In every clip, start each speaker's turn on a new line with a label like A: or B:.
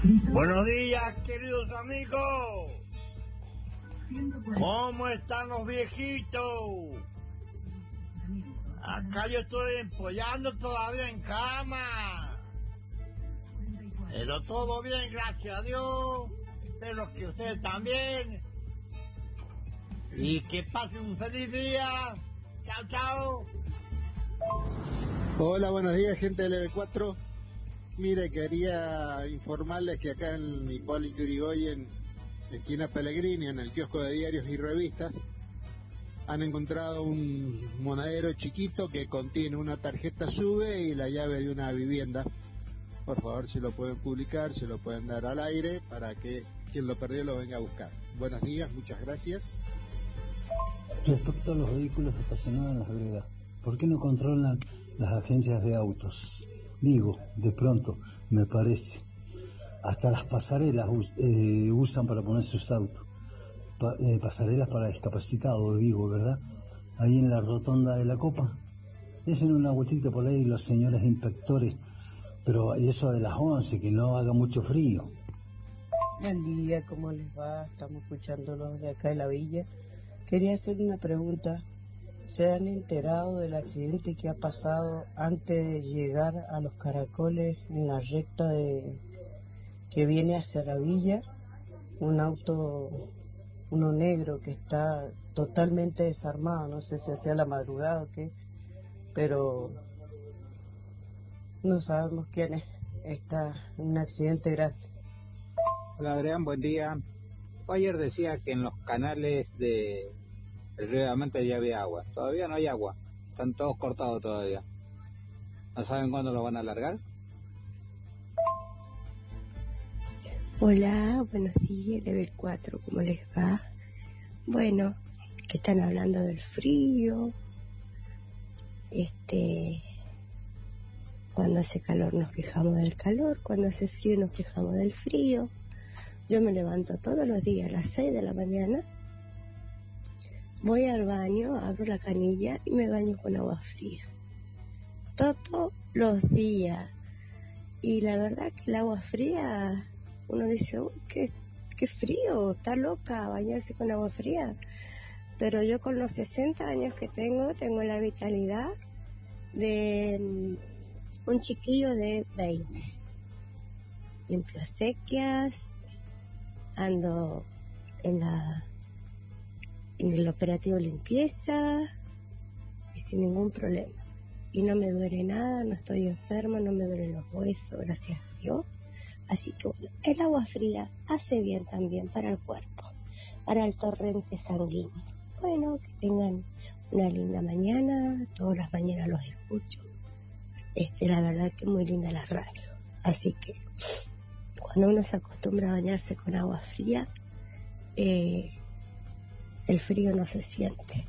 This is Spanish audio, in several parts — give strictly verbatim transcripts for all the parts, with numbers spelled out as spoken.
A: Buenos días, queridos amigos. ¿Cómo están los viejitos? Acá yo estoy empollando todavía en cama. Pero todo bien, gracias a Dios. Espero que ustedes también. Y que pasen un feliz día. Chao, chao.
B: Hola, buenos días, gente del L B cuatro. Mire, quería informarles que acá en Hipólito Yrigoyen, esquina Pellegrini, en el kiosco de diarios y revistas, han encontrado un monedero chiquito que contiene una tarjeta SUBE y la llave de una vivienda. Por favor, si lo pueden publicar, se lo pueden dar al aire para que quien lo perdió lo venga a buscar. Buenos días, muchas gracias.
C: Respecto a los vehículos estacionados en las veredas, ¿por qué no controlan las agencias de autos? Digo, de pronto, me parece. Hasta las pasarelas us, eh, usan para poner sus autos. Pa, eh, pasarelas para discapacitados, digo, ¿verdad? Ahí en la rotonda de la Copa. Desen una vueltita por ahí los señores inspectores, pero eso de las once, que no haga mucho frío.
D: Buen día, ¿cómo les va? Estamos escuchándolos de acá de la villa. Quería hacer una pregunta. ¿Se han enterado del accidente que ha pasado antes de llegar a los Caracoles en la recta de que viene hacia la villa? Un auto, uno negro que está totalmente desarmado, no sé si hacía la madrugada o qué, pero no sabemos quién es. Está un accidente grande.
E: Hola Adrián, buen día. Ayer decía que en los canales de el río de Amante ya había agua. Todavía no hay agua. Están todos cortados todavía. ¿No saben cuándo lo van a alargar?
F: Hola, buenos días, L B cuatro, ¿cómo les va? Bueno, que están hablando del frío. Este, cuando hace calor nos quejamos del calor, cuando hace frío nos quejamos del frío. Yo me levanto todos los días a las seis de la mañana. Voy al baño, abro la canilla y me baño con agua fría. Todos los días. Y la verdad que el agua fría, uno dice, uy, qué, qué frío, está loca bañarse con agua fría. Pero yo con los sesenta años que tengo, tengo la vitalidad de un chiquillo de veinte. Limpio sequias, ando en la... en el operativo limpieza y sin ningún problema. Y no me duele nada, no estoy enferma, no me duelen los huesos, gracias a Dios. Así que bueno, el agua fría hace bien también para el cuerpo, para el torrente sanguíneo. Bueno, que tengan una linda mañana, todas las mañanas los escucho. Este, la verdad que es muy linda la radio. Así que cuando uno se acostumbra a bañarse con agua fría, eh, el frío no se siente.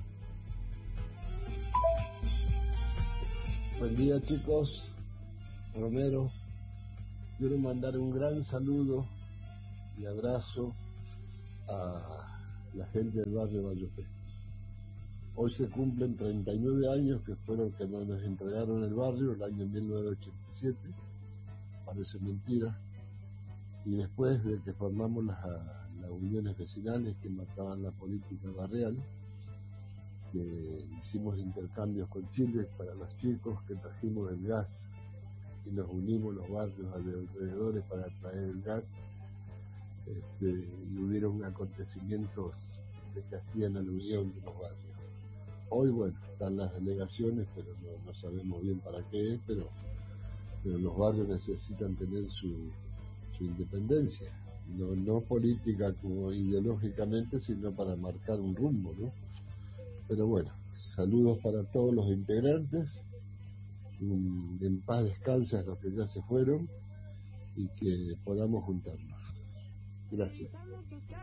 G: Buen día, chicos. Romero, quiero mandar un gran saludo y abrazo a la gente del barrio Vallofé. Hoy se cumplen treinta y nueve años que fueron que nos entregaron el barrio, el año mil novecientos ochenta y siete. Parece mentira. Y después de que formamos las, las uniones vecinales que marcaban la política barrial, que hicimos intercambios con Chile para los chicos, que trajimos el gas y nos unimos los barrios alrededores para traer el gas, este, y hubieron acontecimientos de que hacían alusión de los barrios. Hoy, bueno, están las delegaciones, pero no, no sabemos bien para qué es, pero, pero los barrios necesitan tener su su independencia, no, no política como ideológicamente, sino para marcar un rumbo, ¿no? Pero bueno, saludos para todos los integrantes, en paz descansa a los que ya se fueron y que podamos juntarnos. Gracias.